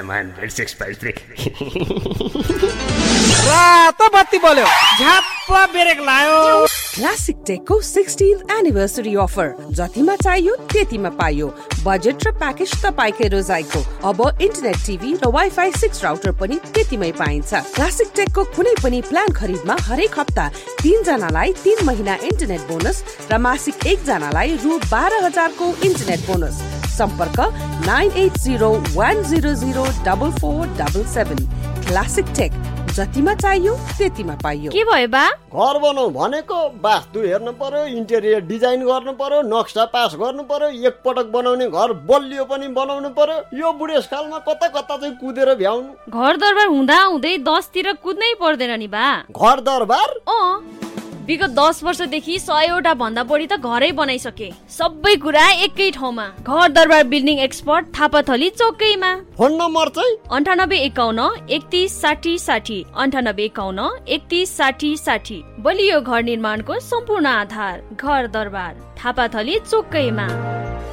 165 रातो बत्ती बोल्यो झ्याप्प ब्रेक लायो। क्लासिक टेकको 16th एनिभर्सरी अफर, जतिमा चाहियो त्यतिमा पाइयो। बजेट र प्याकेज तपाईकै रोजाइको। अब इन्टरनेट टिभी र वाइफाई 6 राउटर पनि त्यतिमै पाइन्छ। क्लासिक टेकको कुनै पनि प्लान खरिदमा हरेक हप्ता 3 जनालाई 3 महिना इन्टरनेट बोनस र मासिक 1 जनालाई रु 12,000 को इन्टरनेट बोनस। सम्पर्क 9801004477। क्लासिक टेक, जतिमा चाहियो त्यतिमा पाइयो। के भयो बा? घर बनाऊ भनेको वास्तु हेर्नु पर्यो, इन्टेरियर डिजाइन गर्नु पर्यो, नक्सा पास गर्नु पर्यो, एक पटक बनाउने घर बलियो पनि बनाउनु पर्यो। यो बुढेसकालमा कता कता चाहिँ कुदेर भ्याउनु। घर दरबार हुँदा हुँदै 10 तिर कुद्नै पर्दैन नि बा। घर दरबार विगत 10 वर्षदेखि 100 भन्दा बढी त घरै बनाइसके। सबै कुरा एकै ठाउँमा। घर दरबार building expert, Thapathali चौकैमा। Phone number चाहिँ 9851 31 60 60, 9851 31 60 60। बलियो घर निर्माणको सम्पूर्ण आधार घर दरबार, थापाथली चौकैमा।